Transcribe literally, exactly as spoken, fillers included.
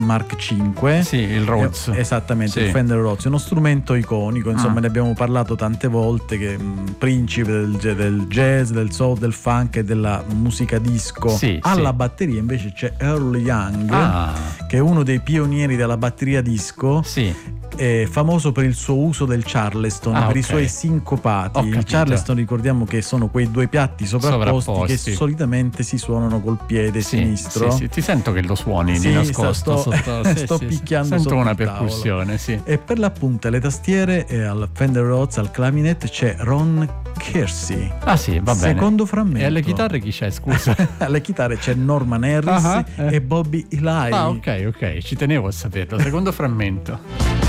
Mark cinque. Sì, il Rhodes. Eh, esattamente, sì. il Fender Rhodes, uno strumento iconico, insomma, ah. ne abbiamo parlato tante volte, che mh, principe del, del jazz, del soul, del funk e della musica disco. Sì, alla sì. batteria invece c'è Earl Young, ah. che è uno dei pionieri della batteria disco. Sì. È famoso per il suo uso del Charleston, ah, per okay. i suoi sincopati. Il Charleston, ricordiamo che sono quei due piatti sovrapposti, sovrapposti. che solitamente si suonano col piede sì, sinistro. Sì, sì, ti sento che lo suoni sì, di nascosto. Sto, sotto, sì, sto sì, picchiando sento sotto una il percussione, sì. E per l'appunto le tastiere e al Fender Rhodes, al clarinet, c'è Ron Kersey. Ah sì, va bene. Secondo frammento. E alle chitarre chi c'è, scusa? Alle chitarre c'è Norman Harris uh-huh, eh. e Bobby Eli. Ah ok, ok, ci tenevo a saperlo. Secondo frammento.